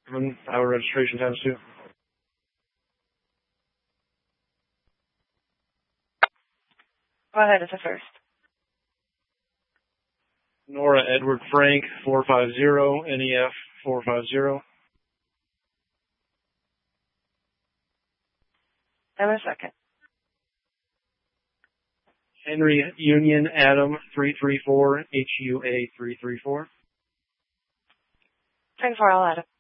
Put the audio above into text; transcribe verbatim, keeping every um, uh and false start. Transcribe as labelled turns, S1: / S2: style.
S1: Our registration times too.
S2: Go ahead as a first.
S1: Nora Edward Frank, four five zero, N E F four five zero.
S2: And a second.
S1: Henry Union Adam, three three four, H U A three three four.
S2: ten four, I'll add it.